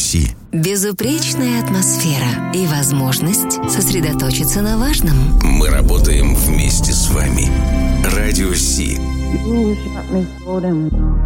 Си. Безупречная атмосфера и возможность сосредоточиться на важном. Мы работаем вместе с вами. Радио Си.